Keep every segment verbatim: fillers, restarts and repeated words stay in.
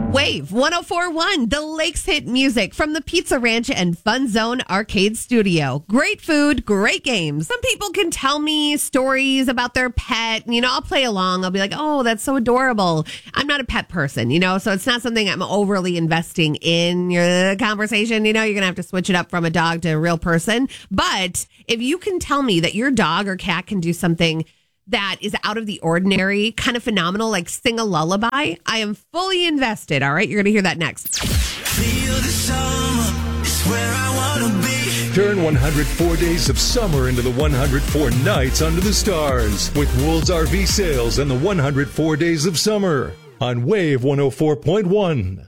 Wave one oh four point one, the Lakes hit music from the Pizza Ranch and Fun Zone Arcade Studio. Great food, great games. Some people can tell me stories about their pet. You know, I'll play along. I'll be like, oh, that's so adorable. I'm not a pet person, you know, so it's not something I'm overly investing in your conversation. You know, you're going to have to switch it up from a dog to a real person. But if you can tell me that your dog or cat can do something that is out of the ordinary, kind of phenomenal, like sing a lullaby, I am fully invested. All right, you're going to hear that next. Feel the summer, it's where I want to be. Turn one hundred four days of summer into the one hundred four nights under the stars with Wool's R V Sales and the one hundred four Days of Summer on Wave one oh four point one.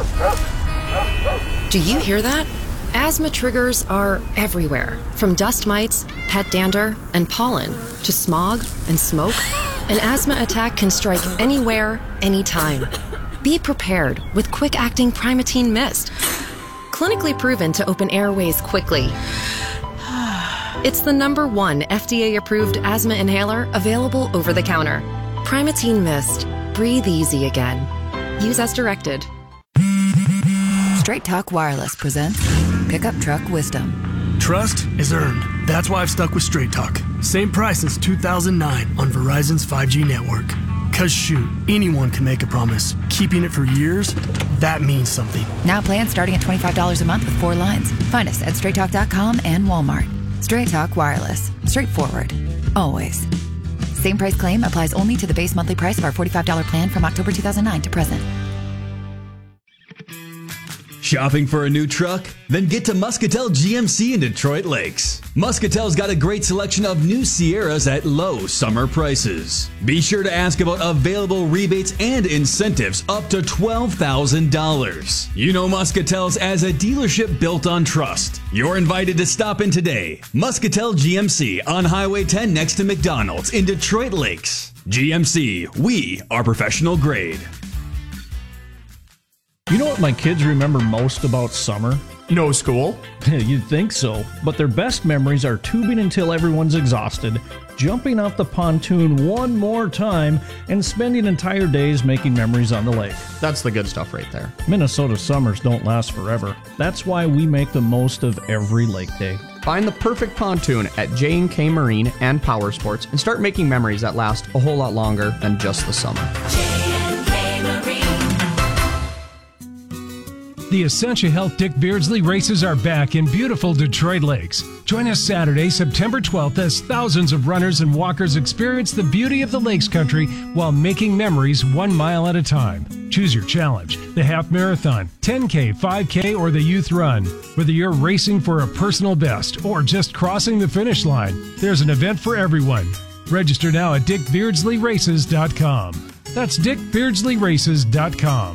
Do you hear that? Asthma triggers are everywhere, from dust mites, pet dander, and pollen, to smog and smoke. An asthma attack can strike anywhere, anytime. Be prepared with quick-acting Primatene Mist. Clinically proven to open airways quickly. It's the number one F D A-approved asthma inhaler available over the counter. Primatene Mist. Breathe easy again. Use as directed. Straight Talk Wireless presents Pickup Truck Wisdom. Trust is earned. That's why I've stuck with Straight Talk. Same price since two thousand nine on Verizon's five G network. Cause shoot, anyone can make a promise. Keeping it for years, that means something. Now plans starting at twenty-five dollars a month with four lines. Find us at straight talk dot com and Walmart. Straight Talk Wireless. Straightforward. Always. Same price claim applies only to the base monthly price of our forty-five dollars plan from October two thousand nine to present. Shopping for a new truck? Then get to Muscatel G M C in Detroit Lakes. Muscatel's got a great selection of new Sierras at low summer prices. Be sure to ask about available rebates and incentives up to twelve thousand dollars. You know Muscatel's as a dealership built on trust. You're invited to stop in today. Muscatel G M C on Highway ten next to McDonald's in Detroit Lakes. G M C, we are professional grade. You know what my kids remember most about summer? No school? You'd think so, but their best memories are tubing until everyone's exhausted, jumping off the pontoon one more time, and spending entire days making memories on the lake. That's the good stuff right there. Minnesota summers don't last forever. That's why we make the most of every lake day. Find the perfect pontoon at J and K Marine and Power Sports and start making memories that last a whole lot longer than just the summer. The Essentia Health Dick Beardsley races are back in beautiful Detroit Lakes. Join us Saturday, September twelfth, as thousands of runners and walkers experience the beauty of the Lakes Country while making memories one mile at a time. Choose your challenge, the half marathon, ten K, five K, or the youth run. Whether you're racing for a personal best or just crossing the finish line, there's an event for everyone. Register now at dick beardsley races dot com. That's dick beardsley races dot com.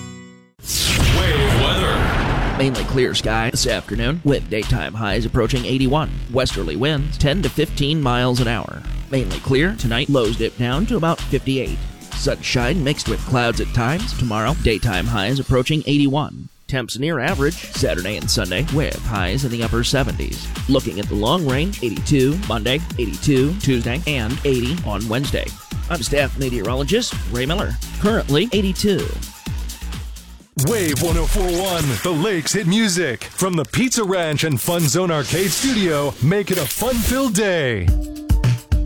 Wave weather. Mainly clear sky this afternoon with daytime highs approaching eighty-one. Westerly winds ten to fifteen miles an hour. Mainly clear tonight, lows dip down to about fifty-eight. Sunshine mixed with clouds at times. Tomorrow, daytime highs approaching eighty-one. Temps near average Saturday and Sunday with highs in the upper seventies. Looking at the long range, eighty-two Monday, eighty-two Tuesday, and eighty on Wednesday. I'm staff meteorologist Ray Miller. Currently eighty-two. Wave one oh four point one, the Lakes hit music from the Pizza Ranch and Fun Zone Arcade Studio. Make it a fun-filled day.